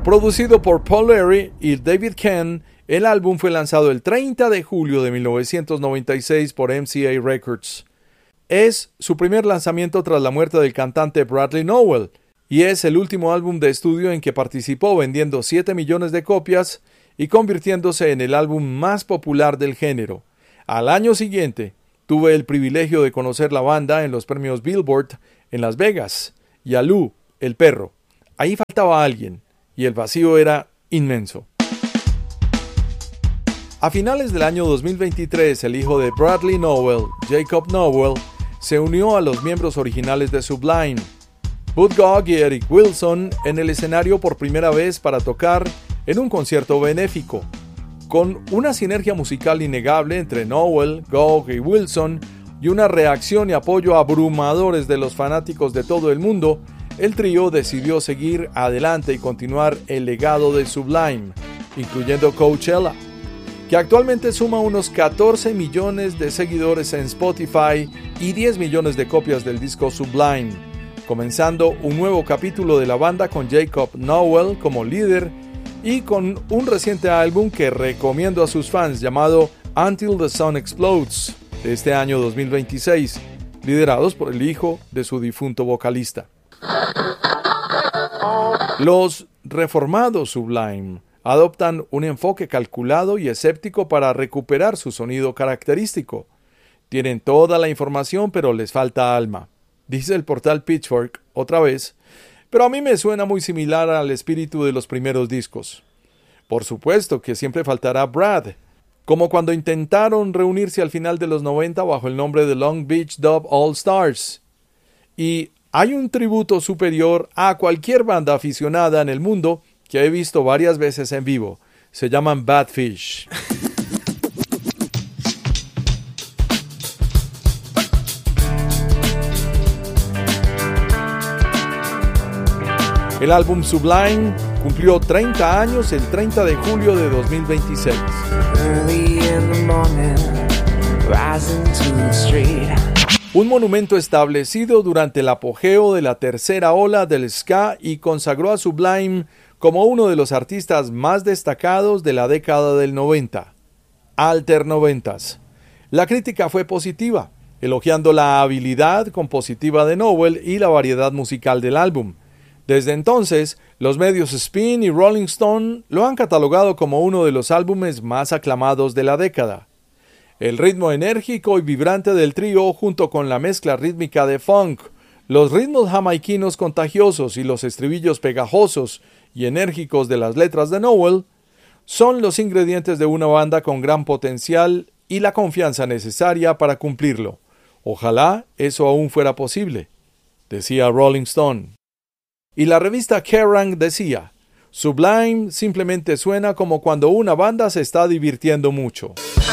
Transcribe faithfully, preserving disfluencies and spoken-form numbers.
Producido por Paul Leary y David Kahn, el álbum fue lanzado el treinta de julio de mil novecientos noventa y seis por M C A Records. Es su primer lanzamiento tras la muerte del cantante Bradley Nowell, y es el último álbum de estudio en que participó, vendiendo siete millones de copias y convirtiéndose en el álbum más popular del género. Al año siguiente, tuve el privilegio de conocer la banda en los premios Billboard en Las Vegas, y a Lou, el perro. Ahí faltaba alguien, y el vacío era inmenso. A finales del año dos mil veintitrés, el hijo de Bradley Nowell, Jacob Nowell, se unió a los miembros originales de Sublime, Bud Gogg y Eric Wilson, en el escenario por primera vez para tocar en un concierto benéfico. Con una sinergia musical innegable entre Nowell, Gogg y Wilson y una reacción y apoyo abrumadores de los fanáticos de todo el mundo, el trío decidió seguir adelante y continuar el legado de Sublime, incluyendo Coachella, que actualmente suma unos catorce millones de seguidores en Spotify y diez millones de copias del disco Sublime, comenzando un nuevo capítulo de la banda con Jacob Nowell como líder y con un reciente álbum que recomiendo a sus fans llamado Until the Sun Explodes, de este año dos mil veintiséis, liderados por el hijo de su difunto vocalista. Los reformados Sublime adoptan un enfoque calculado y escéptico para recuperar su sonido característico. Tienen toda la información, pero les falta alma, dice el portal Pitchfork otra vez, pero a mí me suena muy similar al espíritu de los primeros discos. Por supuesto que siempre faltará Brad, como cuando intentaron reunirse al final de los noventa bajo el nombre de Long Beach Dub All Stars. Y hay un tributo superior a cualquier banda aficionada en el mundo que he visto varias veces en vivo. Se llaman Bad Fish. El álbum Sublime cumplió treinta años el treinta de julio de dos mil veintiséis. Un monumento establecido durante el apogeo de la tercera ola del ska y consagró a Sublime como uno de los artistas más destacados de la década del noventa. Alter noventas. La crítica fue positiva, elogiando la habilidad compositiva de Nowell y la variedad musical del álbum. Desde entonces, los medios Spin y Rolling Stone lo han catalogado como uno de los álbumes más aclamados de la década. El ritmo enérgico y vibrante del trío, junto con la mezcla rítmica de funk, los ritmos jamaiquinos contagiosos y los estribillos pegajosos y enérgicos de las letras de Nowell, son los ingredientes de una banda con gran potencial y la confianza necesaria para cumplirlo. Ojalá eso aún fuera posible, decía Rolling Stone. Y la revista Kerrang decía: Sublime simplemente suena como cuando una banda se está divirtiendo mucho.